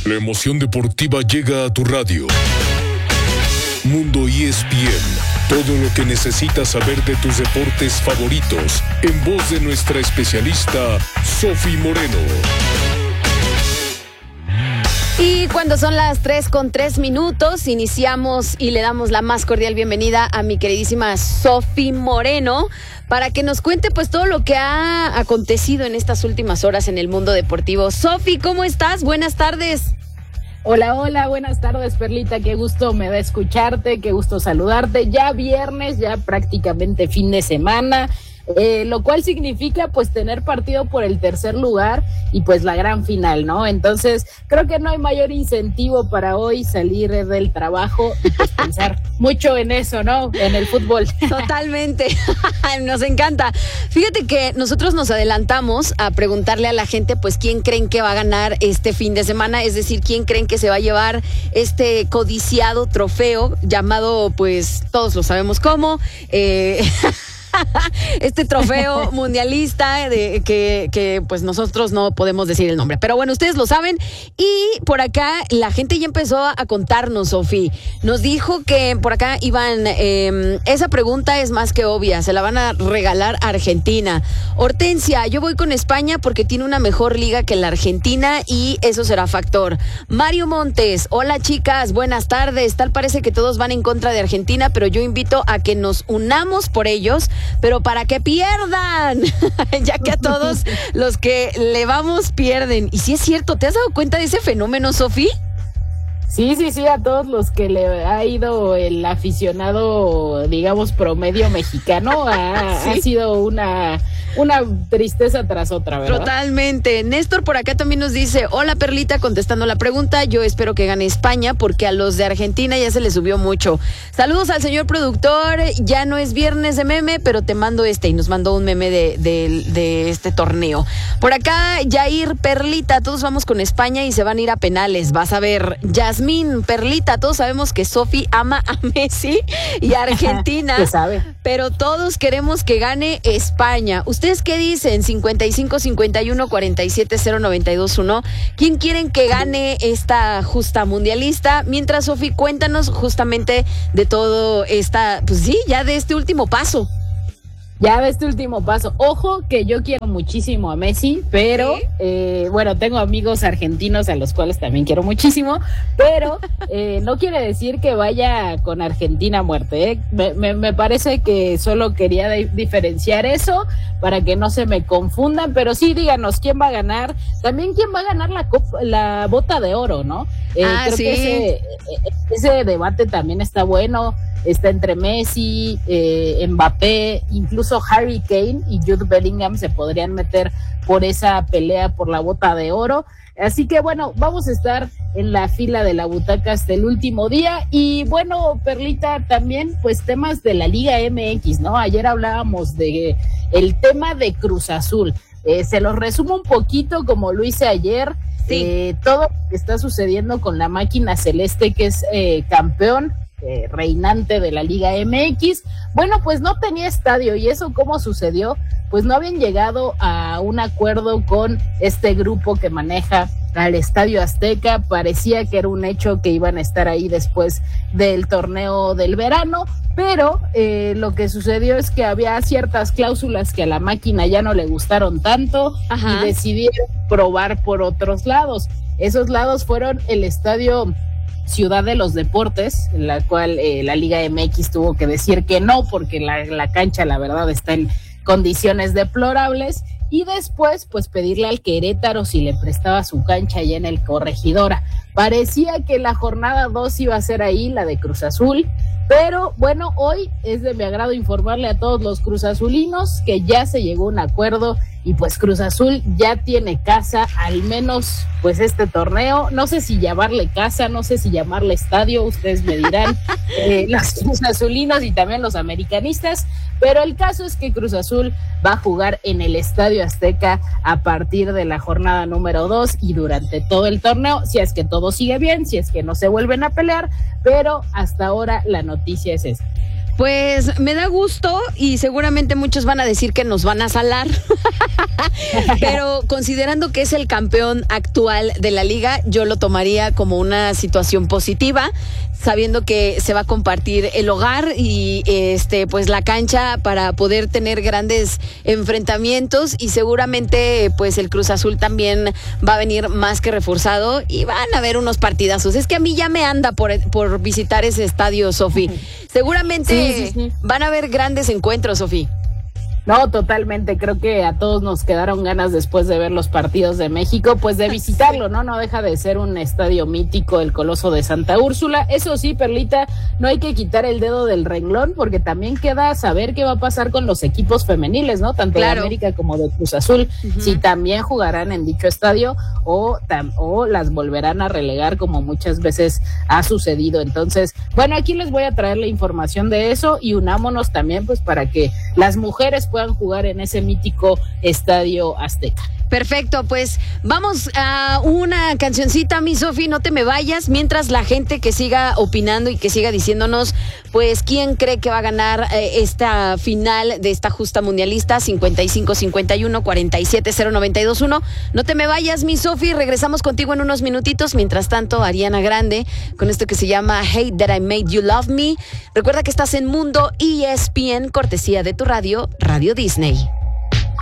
La emoción deportiva llega a tu radio. Mundo ESPN. Todo lo que necesitas saber de tus deportes favoritos, en voz de nuestra especialista, Sofi Moreno. Y cuando son las 3:03, iniciamos y le damos la más cordial bienvenida a mi queridísima Sofi Moreno para que nos cuente pues todo lo que ha acontecido en estas últimas horas en el mundo deportivo. Sofi, ¿cómo estás? Buenas tardes. Hola, buenas tardes, Perlita, qué gusto me da escucharte, qué gusto saludarte. Ya viernes, ya prácticamente fin de semana, lo cual significa pues tener partido por el tercer lugar y pues la gran final, ¿no? Entonces creo que no hay mayor incentivo para hoy salir del trabajo y pues pensar mucho en eso, ¿no? En el fútbol. Totalmente, nos encanta. Fíjate que nosotros nos adelantamos a preguntarle a la gente pues quién creen que va a ganar este fin de semana, es decir, quién creen que se va a llevar este codiciado trofeo llamado pues todos lo sabemos cómo, este trofeo mundialista de que pues nosotros no podemos decir el nombre, pero bueno, ustedes lo saben. Y por acá la gente ya empezó a contarnos, Sofi, nos dijo que por acá iban, esa pregunta es más que obvia, se la van a regalar a Argentina. Hortensia, yo voy con España porque tiene una mejor liga que la Argentina y eso será factor. Mario Montes, hola chicas, buenas tardes, tal parece que todos van en contra de Argentina, pero yo invito a que nos unamos por ellos, pero para que pierdan, ya que a todos los que le vamos pierden. Y sí es cierto, ¿te has dado cuenta de ese fenómeno, Sofi? Sí, a todos los que le ha ido el aficionado, digamos, promedio mexicano, ha sido una tristeza tras otra, ¿verdad? Totalmente. Néstor por acá también nos dice, hola Perlita, contestando la pregunta, yo espero que gane España porque a los de Argentina ya se les subió mucho. Saludos al señor productor, ya no es viernes de meme, pero te mando y nos mandó un meme de este torneo. Por acá, Jair, Perlita, todos vamos con España y se van a ir a penales, vas a ver. Yasmín, Perlita, todos sabemos que Sofi ama a Messi y a Argentina, ¿Qué sabe? Pero todos queremos que gane España. ¿Ustedes qué dicen? 55-51-47-092-1. ¿Quién quieren que gane esta justa mundialista? Mientras, Sofi, cuéntanos justamente de todo esta, pues sí, ya de este último paso. Ojo que yo quiero muchísimo a Messi, pero bueno, tengo amigos argentinos a los cuales también quiero muchísimo, pero no quiere decir que vaya con Argentina a muerte, ¿eh? Me parece que solo quería diferenciar eso para que no se me confundan, pero sí, díganos quién va a ganar, también quién va a ganar la bota de oro, ¿no? Creo que ese debate también está bueno. Está entre Messi, Mbappé, incluso Harry Kane y Jude Bellingham se podrían meter por esa pelea por la bota de oro. Así que bueno, vamos a estar en la fila de la butaca hasta el último día. Y bueno, Perlita, también pues temas de la Liga MX, ¿no? Ayer hablábamos de el tema de Cruz Azul. Se los resumo un poquito como lo hice ayer. Sí. Todo lo que está sucediendo con la máquina celeste, que es campeón reinante de la Liga MX, bueno, pues no tenía estadio. ¿Y eso cómo sucedió? Pues no habían llegado a un acuerdo con este grupo que maneja al Estadio Azteca. Parecía que era un hecho que iban a estar ahí después del torneo del verano, pero lo que sucedió es que había ciertas cláusulas que a la máquina ya no le gustaron tanto. Ajá. Y decidieron probar por otros lados. Esos lados fueron el Estadio Ciudad de los Deportes, en la cual la Liga MX tuvo que decir que no, porque la cancha, la verdad, está en condiciones deplorables, y después, pues, pedirle al Querétaro si le prestaba su cancha allá en el Corregidora. Parecía que la jornada 2 iba a ser ahí, la de Cruz Azul, pero bueno, hoy es de mi agrado informarle a todos los cruzazulinos que ya se llegó a un acuerdo y pues Cruz Azul ya tiene casa, al menos pues este torneo. No sé si llamarle casa, no sé si llamarle estadio, ustedes me dirán, los cruzazulinos y también los americanistas, pero el caso es que Cruz Azul va a jugar en el Estadio Azteca a partir de la jornada número 2 y durante todo el torneo, si es que todo sigue bien, si es que no se vuelven a pelear, pero hasta ahora la noticia es esa. Pues me da gusto y seguramente muchos van a decir que nos van a salar, pero considerando que es el campeón actual de la liga, yo lo tomaría como una situación positiva, sabiendo que se va a compartir el hogar y pues la cancha para poder tener grandes enfrentamientos, y seguramente pues el Cruz Azul también va a venir más que reforzado y van a haber unos partidazos. Es que a mí ya me anda por visitar ese estadio, Sofi. Seguramente sí. Van a haber grandes encuentros, Sofi. No, totalmente. Creo que a todos nos quedaron ganas después de ver los partidos de México, pues de visitarlo, ¿no? No deja de ser un estadio mítico, el Coloso de Santa Úrsula. Eso sí, Perlita, no hay que quitar el dedo del renglón, porque también queda saber qué va a pasar con los equipos femeniles, ¿no? Tanto de América como de Cruz Azul, si también jugarán en dicho estadio o las volverán a relegar, como muchas veces ha sucedido. Entonces, bueno, aquí les voy a traer la información de eso, y unámonos también pues para que las mujeres puedan jugar en ese mítico Estadio Azteca. Perfecto, pues vamos a una cancioncita, mi Sofi, no te me vayas, mientras la gente que siga opinando y que siga diciéndonos, pues, quién cree que va a ganar esta final de esta justa mundialista, 55-51-47-092-1. No te me vayas, mi Sofi, regresamos contigo en unos minutitos. Mientras tanto, Ariana Grande, con esto que se llama Hate That I Made You Love Me. Recuerda que estás en Mundo ESPN, cortesía de tu radio, Radio Disney.